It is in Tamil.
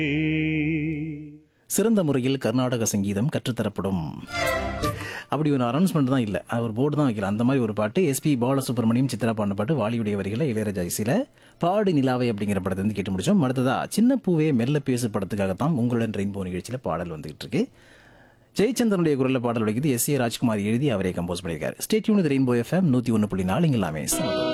சிறந்த முறையில் கர்நாடக சங்கீதம் கற்றுத்தரப்படும். அப்படி ஒரு அனௌன்ஸ்மெண்ட் தான் இல்லை, ஒரு போர்டு தான் வைக்கல. அந்த மாதிரி ஒரு பாட்டு எஸ்பி பாலசுப்ரமணியம் சித்ரா பாடின பாட்டு, வாலியுடைய வரிகளை இளையராஜா இசையில பாடு நிலாவை அப்படிங்கிற படத்தை வந்து கேட்டு முடிச்சோம். அடுத்ததா சின்ன பூவே மெல்ல பேசு படத்துக்காகத்தான் உங்களுடன் ரெயின்போ நிகழ்ச்சியில் பாடல் வந்துகிட்டு இருக்கு. ஜெயச்சந்திரனுடைய குரலில் பாடல் வடிக்குது. எஸ் ஏ ராஜ்குமார் எழுதி அவரே கம்போஸ் பண்ணியிருக்காரு. Stay tune with rainbow FM 101.4 இங்க எல்லாமே சமம்.